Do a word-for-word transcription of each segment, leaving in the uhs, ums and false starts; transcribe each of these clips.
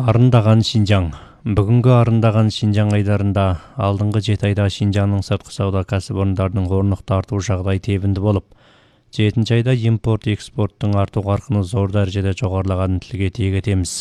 Арындаған Шинжаң. Бүгінгі арындаған Шинжаң айдарында алдыңғы жеті айда Шинжаңның сыртқы сауда кәсіпорындарының орнықты арту жағдай тебінді болып, жетінші айда импорт-экспорттың арту қарқыны зор дәрежеде жоғарылағанын тілге тиек етеміз.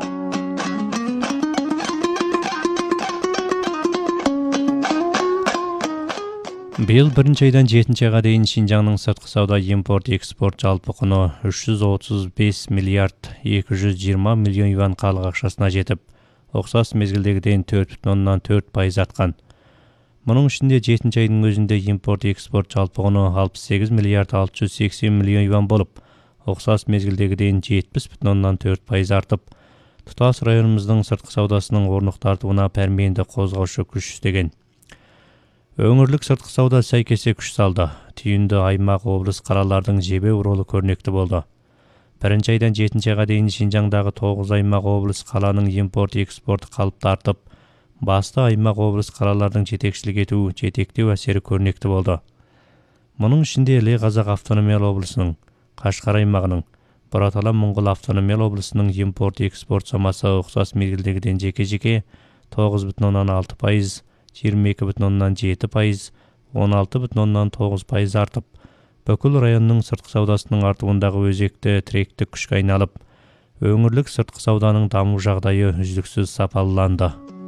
Биыл бірінші айдан жетінші айға дейін Шинжаңның сыртқы сауда импорт-экспорт жалпы құны үш жүз отыз бес миллиард екі жүз жиырма миллион юан халық ақшасына жетіп, ұқсас мезгілдегіден төрт бүтін оннан төрт пайыз артқан. Мұның ішінде жетінші айдың өзінде импорт-экспорт жалпы құны алпыс сегіз миллиард алты жүз сексен миллион юан болып, ұқсас мезгілдегіден жетпіс бүтін оннан төрт пайыз артып, тұтас районымыздың сыртқы саудасының орнықты артуына пәрменді қозғаушы күш істеген. Өңірлік сыртқы сауда сәйкесе күш салды. Түйінді аймақ, облыс, қалалардың жебеу ролы көрнекті болды. Бірінші айдан жетінші айға дейін Шинжаңдағы тоғыз аймақ, облыс, қаланың импорт-экспорты қалыпты артып, басты аймақ, облыс, қалалардың жетекшілік ету, жетектеу әсері көрнекті болды. Мұның ішінде Іле Қазақ автономиялы облысының, Қашқар аймағының, Бұратала Моңғол автономиялы облысының импорт-экспорт сомасы ұқсас мезгілдегіден жеке-жеке тоғыз бүтін оннан алты пайыз, жиырма екі бүтін оннан жеті пайыз, он алты бүтін оннан тоғыз пайыз артып, бүкіл районның сыртқы саудасының артуындағы өзекті тіректік күшке айналып, өңірлік сыртқы сауданың даму жағдайы үздіксіз сапаланды.